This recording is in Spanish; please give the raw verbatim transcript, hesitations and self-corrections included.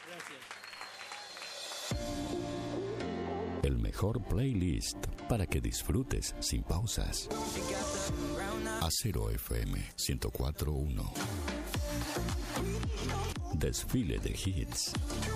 Gracias. El mejor playlist para que disfrutes sin pausas. Acero F M ciento cuatro punto uno. Desfile de hits.